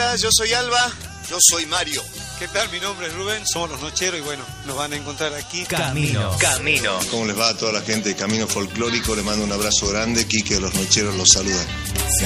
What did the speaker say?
Hola, yo soy Alba. Yo soy Mario. ¿Qué tal? Mi nombre es Rubén, somos Los Nocheros y bueno, nos van a encontrar aquí. Camino. ¿Cómo les va a toda la gente de Camino Folclórico? Les mando un abrazo grande. Quique de Los Nocheros los saluda.